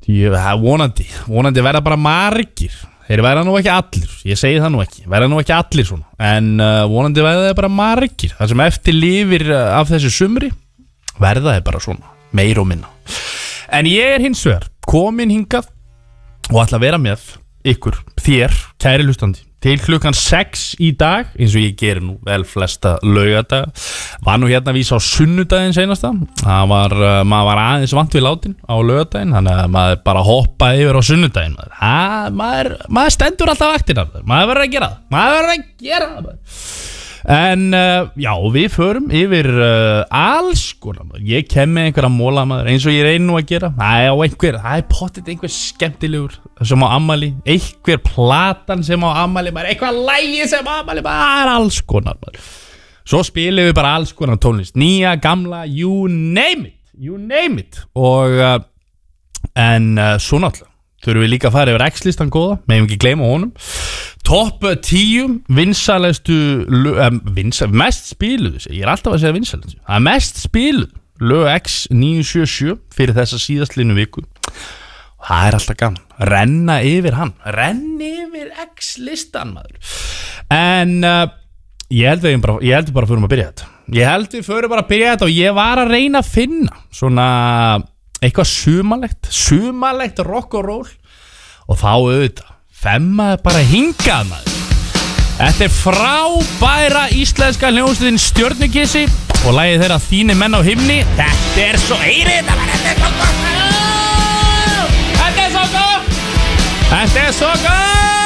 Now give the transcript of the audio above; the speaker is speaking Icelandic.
Vonandi verða bara margir. Þeir verða nú ekki allir, ég segi það nú ekki. Verða nú ekki allir svona. En vonandi verða þeir bara margir. Það sem eftir lifir af þessu sumri verða þeir bara svona, meir og minna. En ég hins vegar komin hingað og ætla að vera með ykkur, þér, kæri hlustandi, til klukkan 6 í dag, eins og ég gerir nú vel flesta laugardaga. Var nú hérna að vísa á sunnudaginn seinasta. Maður var aðeins vant við látin á laugardaginn, þannig að maður bara hoppaði yfir á sunnudaginn. Maður stendur alltaf vaktina, maður verður að gera það. En já, við förum yfir alls konar. Ég kem með einhverja móla maður, eins og ég reyni nú að gera. Það er pottet einhver skemmtilegur sem á afmæli, einhver platan sem á afmæli, eitthvað lægi sem á afmæli, bara alls konar maður. Svo spilum við bara alls konar tónlist, nýja, gamla, you name it. Og svo náttúrulega þurfum við líka að fara yfir X-listan góða, meðum ekki gleyma honum. Topp 10 mest spiluðu, ég er alltaf að segja vinsælustu. Það er mest spiluðu lög X977 fyrir þessa síðastlinu viku. Það er alltaf gaman, renna yfir X-listan maður. En ég held við bara förum að byrja þetta. Og ég var að reyna að finna svona eitthvað sumalegt rock og roll. Og þá auðvitað femmaði bara hingað maður. Þetta er frábæra íslenska hljómsveitin Stjörnukissi og lagið þeirra Þínir menn á himni. Þetta er svo Þetta er svo gott.